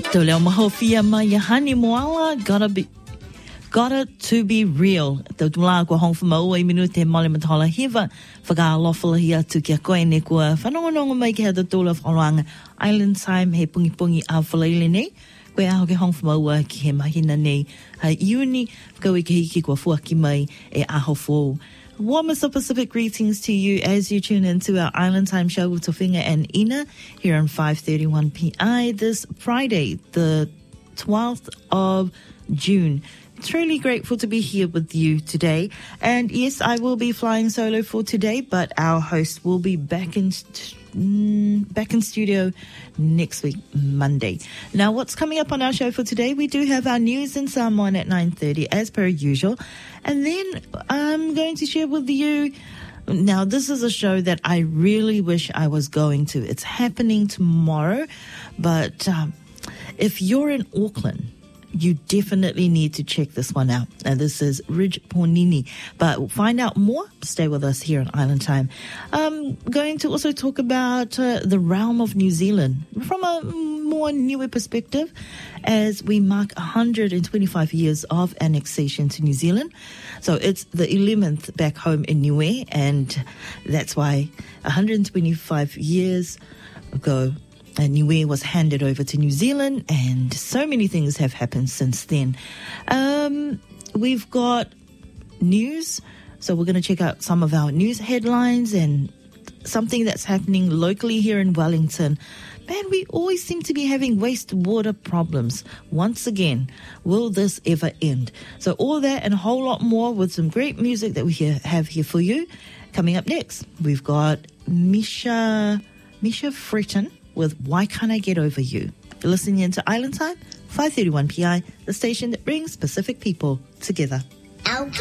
Tō leo mahofia mai Yahani Moala, gotta to be real. Tō tūlā kua hong whamaua I minu te mole matola hewa, whakaalofola hi atu kia koe ne kua whanongonongo mai ki hata tōla whakaroanga Island Time he pungi pungi a whalaile nei. Koe aho ke hong whamaua ki he mahina nei. Hai iuni, whakau ke hiki kua fuaki mai e aho fōu. Warmest of Pacific greetings to you as you tune into our Island Time show with Tofinga and Ina here on 5:31 PI this Friday, the 12th of June. Truly grateful to be here with you today. And yes, I will be flying solo for today, but our host will be back in studio next week, Monday. Now, what's coming up on our show for today? We do have our news in Samoan at 9:30 as per usual. And then I'm going to share with you, now this is a show that I really wish I was going to. It's happening tomorrow, but if you're in Auckland, you definitely need to check this one out. And this is Ridge Pornini. But find out more, stay with us here on Island Time. I'm going to also talk about the realm of New Zealand from a more newer perspective as we mark 125 years of annexation to New Zealand. So it's the 11th back home in Niue, and that's why 125 years ago, Niue was handed over to New Zealand, and so many things have happened since then. We've got news, so we're going to check out some of our news headlines and something that's happening locally here in Wellington. Man, we always seem to be having wastewater problems. Once again, will this ever end? So all that and a whole lot more with some great music that we have here for you. Coming up next, we've got Misha Fretton with Why Can't I Get Over You? You're listening into Island Time, 5:31 PI, the station that brings Pacific people together. Our